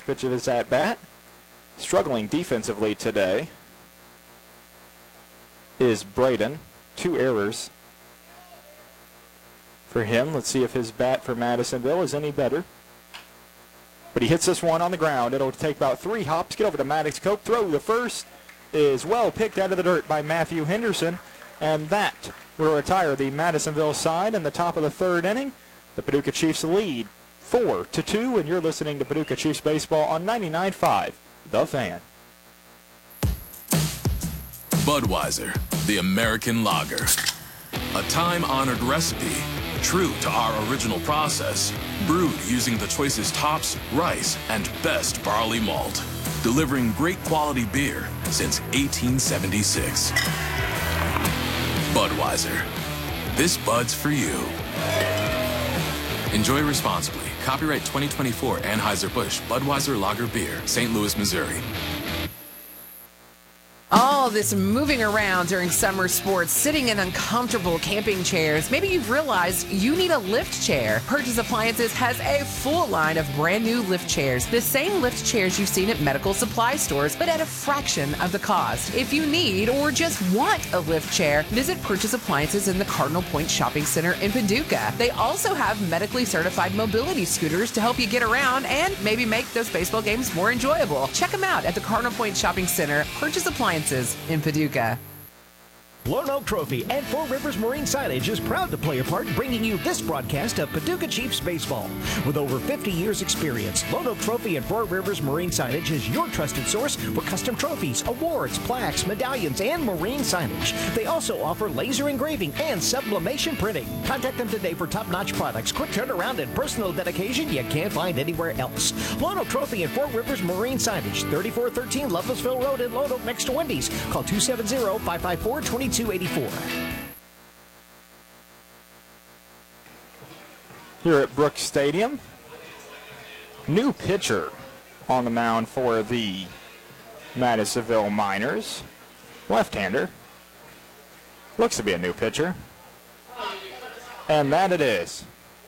first pitch of his at-bat. Struggling defensively today is Braden. 2 errors for him. Let's see if his bat for Madisonville is any better. But he hits this one on the ground. It'll take about 3 hops. Get over to Maddox Cope. Throw the first is well picked out of the dirt by Matthew Henderson. And that will retire the Madisonville side in the top of the 3rd inning. The Paducah Chiefs lead 4-2. And you're listening to Paducah Chiefs Baseball on 99.5, The Fan. Budweiser, the American lager. A time-honored recipe, true to our original process, brewed using the choicest hops, rice, and best barley malt, delivering great quality beer since 1876. Budweiser. This Bud's for you. Enjoy responsibly. Copyright 2024 Anheuser-Busch Budweiser Lager Beer, St. Louis, Missouri. All this moving around during summer sports, sitting in uncomfortable camping chairs. Maybe you've realized you need a lift chair. Purchase Appliances has a full line of brand new lift chairs. The same lift chairs you've seen at medical supply stores, but at a fraction of the cost. If you need or just want a lift chair, visit Purchase Appliances in the Cardinal Point Shopping Center in Paducah. They also have medically certified mobility scooters to help you get around and maybe make those baseball games more enjoyable. Check them out at the Cardinal Point Shopping Center, Purchase Appliances in Paducah. Lone Oak Trophy and Four Rivers Marine Signage is proud to play a part bringing you this broadcast of Paducah Chiefs baseball. With over 50 years experience, Lone Oak Trophy and Four Rivers Marine Signage is your trusted source for custom trophies, awards, plaques, medallions, and marine signage. They also offer laser engraving and sublimation printing. Contact them today for top-notch products, quick turnaround, and personal dedication you can't find anywhere else. Lone Oak Trophy and Four Rivers Marine Signage, 3413 Lovelessville Road in Lone Oak next to Wendy's. Call 270-554-2284. Here at Brooks Stadium, new pitcher on the mound for the Madisonville Miners. Left-hander. Looks to be a new pitcher. And that it is.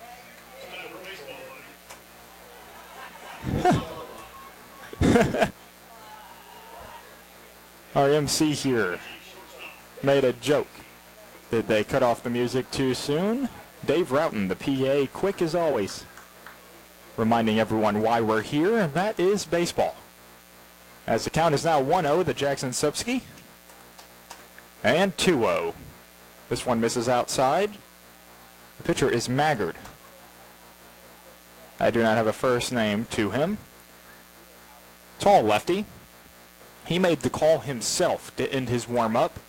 Our MC here made a joke. Did they cut off the music too soon? Dave Roughton, the PA, quick as always, reminding everyone why we're here, and that is baseball. As the count is now 1-0, the Jackson Supski, and 2-0. This one misses outside. The pitcher is Maggard. I do not have a first name to him. Tall lefty. He made the call himself to end his warm-up.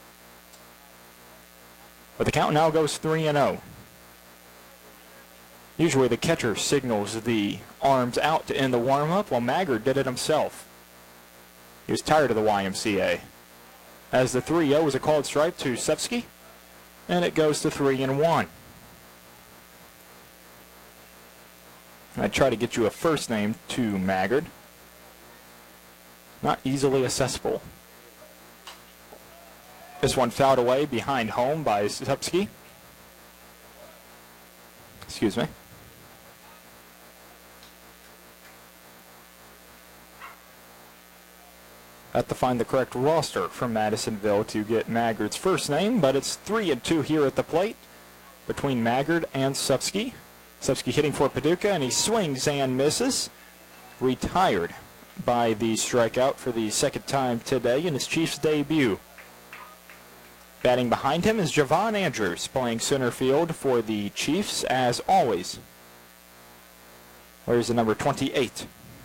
But the count now goes 3-0. Usually the catcher signals the arms out to end the warm-up, while Maggard did it himself. He was tired of the YMCA. As the 3-0 is a called strike to Sepsky, and it goes to 3-1. I try to get you a first name to Maggard. Not easily accessible. This one fouled away behind home by Sepsky. Excuse me. I have to find the correct roster from Madisonville to get Maggard's first name, but it's 3-2 here at the plate between Maggard and Sepsky. Sepsky hitting for Paducah, and he swings and misses. Retired by the strikeout for the second time today in his Chiefs debut. Batting behind him is Javon Andrews, playing center field for the Chiefs as always. Where's the number 28?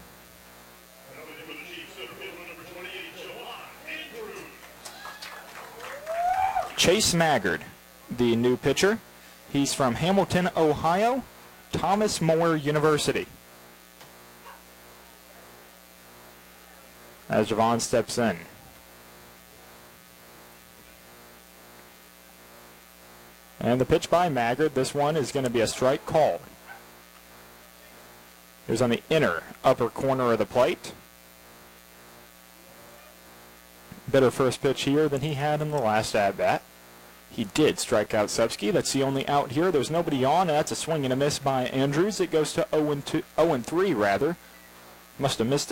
Chase Maggard, the new pitcher. He's from Hamilton, Ohio, Thomas More University. As Javon steps in. And the pitch by Maggard, this one is going to be a strike called. It was on the inner upper corner of the plate. Better first pitch here than he had in the last at-bat. He did strike out Sepsky. That's the only out here. There's nobody on. That's a swing and a miss by Andrews. It goes to 0-3 rather. Must have missed